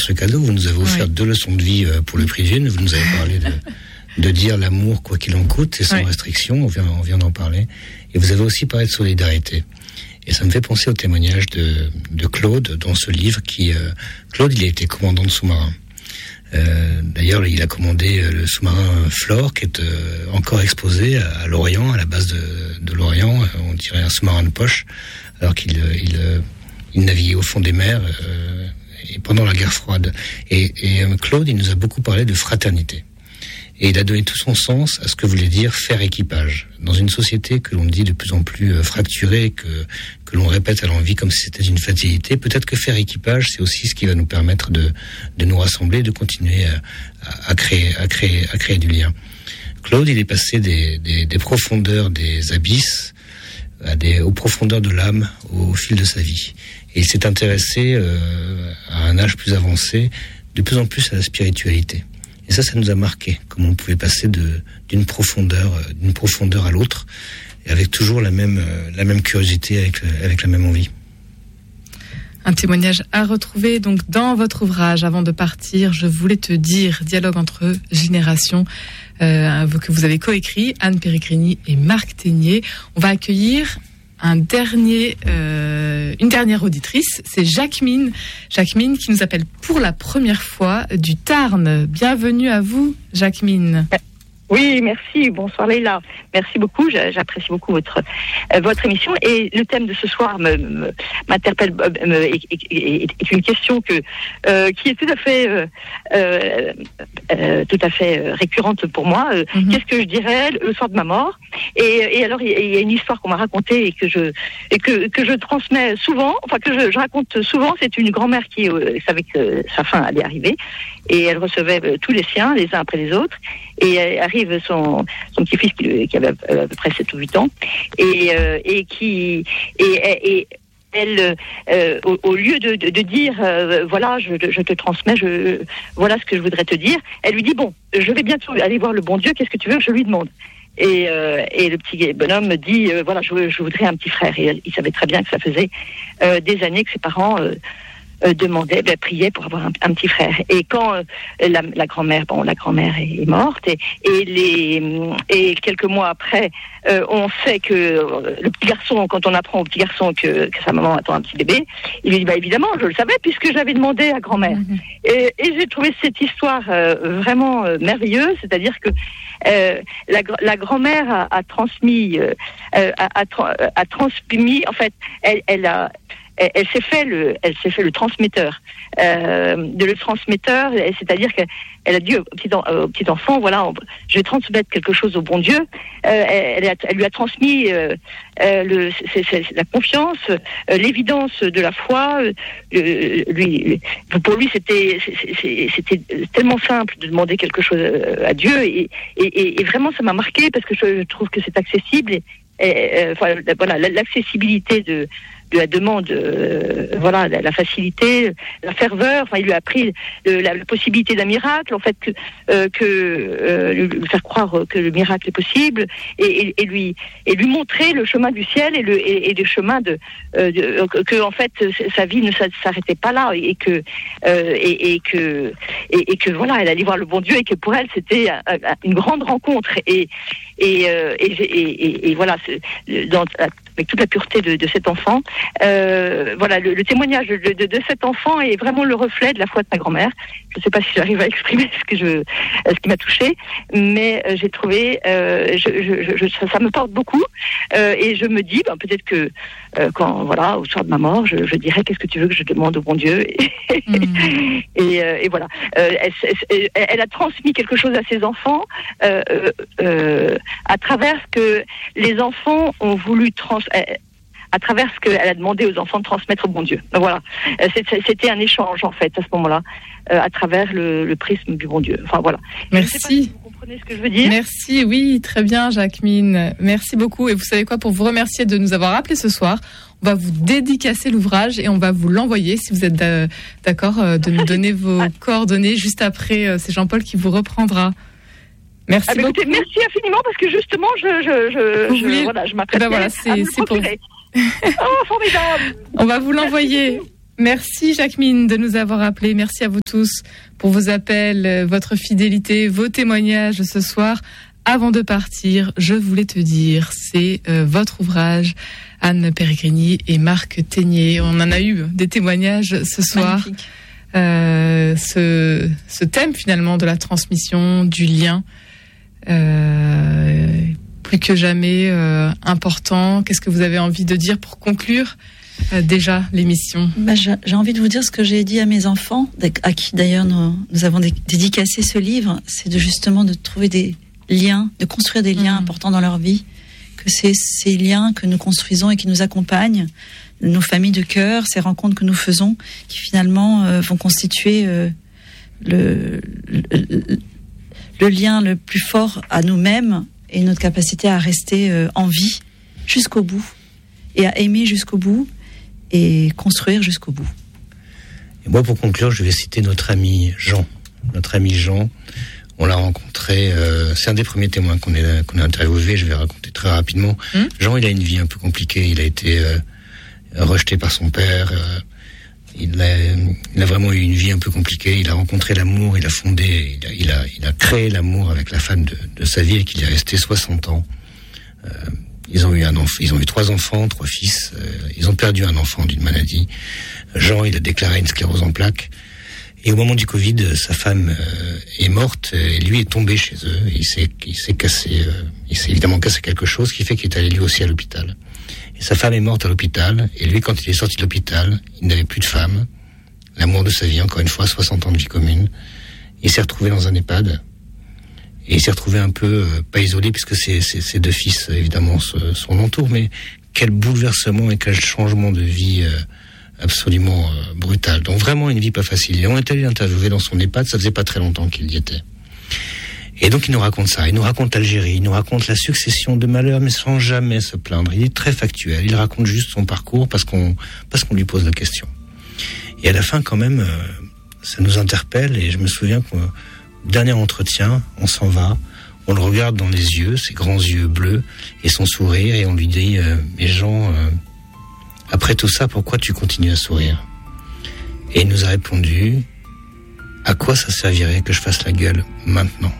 ce cadeau. Vous nous avez offert 2 leçons de vie pour le prix d'une. Vous nous avez parlé de dire l'amour quoi qu'il en coûte et sans restriction. On vient d'en parler. Et vous avez aussi parlé de solidarité. Et ça me fait penser au témoignage de Claude dans ce livre Claude, il a été commandant de sous-marin. D'ailleurs, il a commandé le sous-marin Flore, qui est encore exposé à Lorient, à la base de Lorient. On dirait un sous-marin de poche, alors qu'il naviguait au fond des mers et pendant la guerre froide. Et Claude, il nous a beaucoup parlé de fraternité. Et il a donné tout son sens à ce que voulait dire faire équipage. Dans une société que l'on dit de plus en plus fracturée, que l'on répète à l'envi comme si c'était une fatalité, peut-être que faire équipage, c'est aussi ce qui va nous permettre de nous rassembler, de continuer à créer du lien. Claude, il est passé des profondeurs des abysses aux profondeurs de l'âme au fil de sa vie. Et il s'est intéressé à un âge plus avancé, de plus en plus à la spiritualité. Et ça nous a marqué, comment on pouvait passer d'une profondeur à l'autre, et avec toujours la même curiosité, avec la même envie. Un témoignage à retrouver donc dans votre ouvrage. Avant de partir, je voulais te dire, dialogue entre générations, que vous avez coécrit, Anne Péricrini et Marc Ténier. On va accueillir une dernière auditrice, c'est Jacqueline qui nous appelle pour la première fois du Tarn. Bienvenue à vous, Jacqueline. Oui, merci. Bonsoir Leïla. Merci beaucoup. J'apprécie beaucoup votre émission. Et le thème de ce soir m'interpelle, est une question qui est tout à fait récurrente pour moi. Qu'est-ce que je dirais le soir de ma mort? Et alors, il y a une histoire qu'on m'a racontée et que je transmets souvent, enfin que je raconte souvent. C'est une grand-mère qui savait que sa fin allait arriver et elle recevait tous les siens, les uns après les autres. Et arrive son petit-fils qui avait à peu près 7 ou 8 ans et elle, au lieu de dire voilà, je te transmets, voilà ce que je voudrais te dire, elle lui dit bon, je vais bientôt aller voir le bon Dieu, qu'est-ce que tu veux que je lui demande? Et le petit bonhomme me dit voilà, je voudrais un petit frère. Et il savait très bien que ça faisait des années que ses parents priaient pour avoir un petit frère. Et quand la grand-mère est morte et quelques mois après, on sait que le petit garçon, quand on apprend au petit garçon que sa maman attend un petit bébé, il lui dit évidemment, je le savais puisque j'avais demandé à grand-mère. Et j'ai trouvé cette histoire vraiment merveilleuse, c'est-à-dire que la grand-mère a transmis, en fait, elle s'est fait le transmetteur, c'est-à-dire qu'elle a dit au petit enfant, voilà, je vais transmettre quelque chose au bon Dieu. Elle lui a transmis la confiance, l'évidence de la foi. Pour lui, c'était tellement simple de demander quelque chose à Dieu, et vraiment ça m'a marqué parce que je trouve que c'est accessible. Voilà, l'accessibilité de la demande, la facilité, la ferveur. Enfin, il lui a appris la possibilité d'un miracle, en fait, lui faire croire que le miracle est possible, et lui montrer le chemin du ciel et le chemin que en fait sa vie ne s'arrêtait pas là, et que voilà, elle allait voir le bon Dieu, et que pour elle c'était une grande rencontre, et voilà, avec toute la pureté de cet enfant. Voilà, le témoignage de cet enfant est vraiment le reflet de la foi de ma grand-mère. Je ne sais pas si j'arrive à exprimer ce qui m'a touchée, mais j'ai trouvé, ça me porte beaucoup, et je me dis, peut-être que quand, voilà, au soir de ma mort, je dirais qu'est-ce que tu veux que je demande au bon Dieu, et voilà. Elle a transmis quelque chose à ses enfants à travers ce que les enfants ont voulu à travers ce qu'elle a demandé aux enfants de transmettre au bon Dieu. Donc voilà, c'était un échange en fait à ce moment-là, à travers le prisme du bon Dieu. Enfin voilà. Merci. Je sais pas si vous comprenez ce que je veux dire. Merci, oui, très bien, Jacqueline. Merci beaucoup. Et vous savez quoi, pour vous remercier de nous avoir appelés ce soir, on va vous dédicacer l'ouvrage et on va vous l'envoyer, si vous êtes d'accord, de nous donner vos coordonnées juste après. C'est Jean-Paul qui vous reprendra. Merci beaucoup. Écoutez, merci infiniment, parce que justement, je m'apprête voilà, à me c'est pour. Oh, formidable. On va vous l'envoyer. Merci Jacqueline de nous avoir appelés. Merci à vous tous pour vos appels, votre fidélité, vos témoignages ce soir. Avant de partir, je voulais te dire, c'est votre ouvrage, Anne Peregrini et Marc Ténier. On en a eu des témoignages ce soir. Ce thème finalement de la transmission, du lien, plus que jamais important. Qu'est-ce que vous avez envie de dire pour conclure déjà l'émission? J'ai envie de vous dire ce que j'ai dit à mes enfants, à qui d'ailleurs nous avons dédicacé ce livre, c'est de trouver des liens, de construire des liens importants dans leur vie, que c'est ces liens que nous construisons et qui nous accompagnent, nos familles de cœur, ces rencontres que nous faisons, qui finalement vont constituer le lien le plus fort à nous-mêmes et notre capacité à rester en vie jusqu'au bout, et à aimer jusqu'au bout, et construire jusqu'au bout. Et moi, pour conclure, je vais citer notre ami Jean. Notre ami Jean, on l'a rencontré, c'est un des premiers témoins qu'on a interviewé, je vais raconter très rapidement. Jean, il a une vie un peu compliquée, il a été rejeté par son père, il a vraiment eu une vie un peu compliquée, il a rencontré l'amour, il a fondé, il a créé l'amour avec la femme de sa vie et qu'il est resté 60 ans. Ils ont eu 3 enfants, 3 fils, ils ont perdu un enfant d'une maladie. Jean, il a déclaré une sclérose en plaques. Et au moment du Covid, sa femme est morte et lui est tombé chez eux. Il s'est évidemment cassé quelque chose qui fait qu'il est allé lui aussi à l'hôpital. Et sa femme est morte à l'hôpital. Et lui, quand il est sorti de l'hôpital, il n'avait plus de femme. L'amour de sa vie, encore une fois, 60 ans de vie commune. Il s'est retrouvé dans un EHPAD. Et il s'est retrouvé un peu, pas isolé, puisque ses 2 fils, évidemment, son entour. Mais quel bouleversement et quel changement de vie absolument brutal. Donc vraiment une vie pas facile. Et on est allé l'interviewer dans son EHPAD, ça faisait pas très longtemps qu'il y était. Et donc il nous raconte ça, il nous raconte l'Algérie, il nous raconte la succession de malheurs, mais sans jamais se plaindre. Il est très factuel, il raconte juste son parcours parce qu'on lui pose la question. Et à la fin quand même, ça nous interpelle, et je me souviens qu'au dernier entretien, on s'en va, on le regarde dans les yeux, ses grands yeux bleus, et son sourire, et on lui dit mais Jean, après tout ça, pourquoi tu continues à sourire? Et il nous a répondu, à quoi ça servirait que je fasse la gueule maintenant?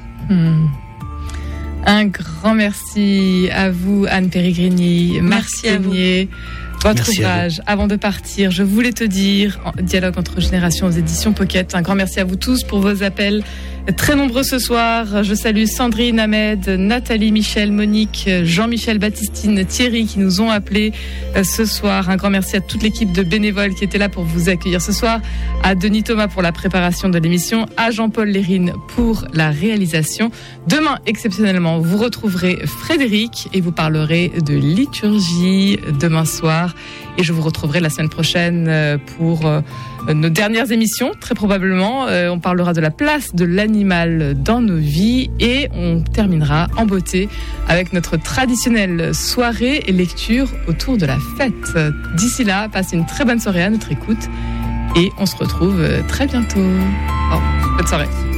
Un grand merci à vous, Anne Peregrini, Marc Ténier. Votre ouvrage, avant de partir, je voulais te dire, Dialogue entre générations aux éditions Pocket. Un grand merci à vous tous pour vos appels. Très nombreux ce soir. Je salue Sandrine, Ahmed, Nathalie, Michel, Monique, Jean-Michel, Baptistine, Thierry qui nous ont appelés ce soir. Un grand merci à toute l'équipe de bénévoles qui était là pour vous accueillir ce soir. À Denis Thomas pour la préparation de l'émission. À Jean-Paul Lérine pour la réalisation. Demain, exceptionnellement, vous retrouverez Frédéric et vous parlerez de liturgie demain soir. Et je vous retrouverai la semaine prochaine pour nos dernières émissions, très probablement. On parlera de la place de l'animal dans nos vies et on terminera en beauté avec notre traditionnelle soirée et lecture autour de la fête. D'ici là, passez une très bonne soirée à notre écoute et on se retrouve très bientôt. Bonne soirée.